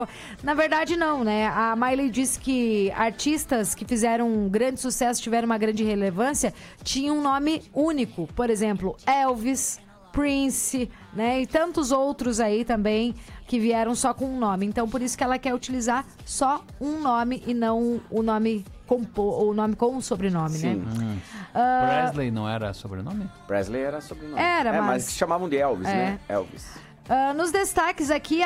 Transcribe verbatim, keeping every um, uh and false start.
Na verdade, não, né? A Miley disse que artistas que fizeram um grande sucesso, tiveram uma grande relevância, tinham um nome único. Por exemplo, Elvis, Prince, né? E tantos outros aí também que vieram só com um nome. Então, por isso que ela quer utilizar só um nome e não o nome com, o nome com o sobrenome, Sim. né? Hum. Uh, Presley não era sobrenome? Presley era sobrenome. Era, é, mas... mas chamavam de Elvis, é. né? Elvis. Uh, nos destaques aqui,